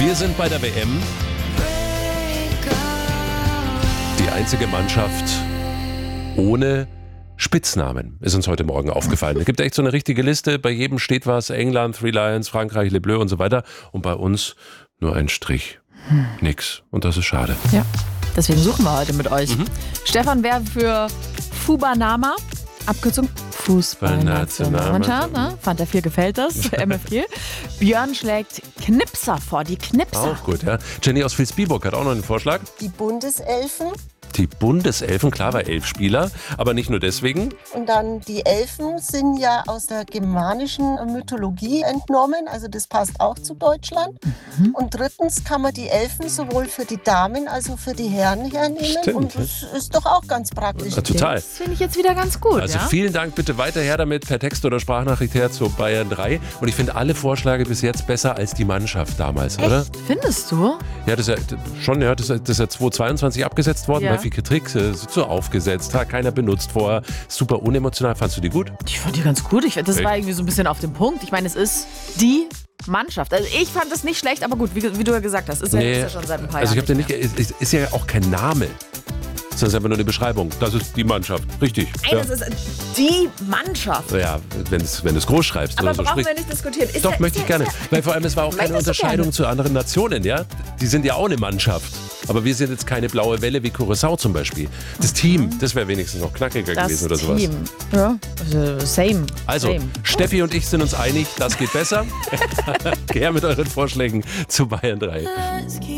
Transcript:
Wir sind bei der WM. Die einzige Mannschaft ohne Spitznamen ist uns heute Morgen aufgefallen. Es gibt echt so eine richtige Liste. Bei jedem steht was. England, Three Lions, Frankreich, Le Bleu und so weiter. Und bei uns nur ein Strich. Nix. Und das ist schade. Ja, deswegen suchen wir heute mit euch. Stefan wäre für Fubanama, Abkürzung Fußballnationalmannschaft. Ne? Fand er viel, gefällt das. MFG. Björn schlägt Knipser vor, die Knipser. Auch gut, ja. Jenny aus Vilsbiburg hat auch noch einen Vorschlag. Die Bundeselfen Die Bundeselfen, klar war 11 Spieler, aber nicht nur deswegen. und dann die Elfen sind ja aus der germanischen Mythologie entnommen, also das passt auch zu Deutschland. Und drittens kann man die Elfen sowohl für die Damen als auch für die Herren hernehmen. Stimmt, Und das ist doch auch ganz praktisch. Ja, total. Das finde ich jetzt wieder ganz gut. Also ja? vielen Dank, bitte weiter her damit, per Text oder Sprachnachricht her zu Bayern 3. Und ich finde alle Vorschläge bis jetzt besser als die Mannschaft damals, oder? Findest du? Ja, das ist ja schon, ja, das ist ja 2022 abgesetzt worden, Ja. weil viele Tricks so aufgesetzt, hat keiner benutzt vorher. Super unemotional. Fandst du die gut? Ich fand die ganz gut. Das Echt? war irgendwie so ein bisschen auf dem Punkt. Ich meine, es ist die Mannschaft. Also ich fand es nicht schlecht, aber gut, wie du ja gesagt hast, ist ja schon seit ein paar Also ich Jahren. habe den nicht, ist ja auch kein Name. Das ist einfach nur eine Beschreibung. Das ist die Mannschaft. Richtig. Nein, das ist die Mannschaft. Ja, wenn du es groß schreibst. Aber oder so brauchen sprichst. wir nicht diskutieren. Doch, möchte ich gerne. Weil vor allem, es war auch keine Möchtest du Unterscheidung gerne? zu anderen Nationen, ja? Die sind ja auch eine Mannschaft. Aber wir sind jetzt keine blaue Welle wie Curaçao zum Beispiel. Das Team, das wäre wenigstens noch knackiger Das gewesen oder sowas. Team. Ja, also same. Also, same. Steffi und ich sind uns einig, das geht besser. Her mit euren Vorschlägen zu Bayern 3.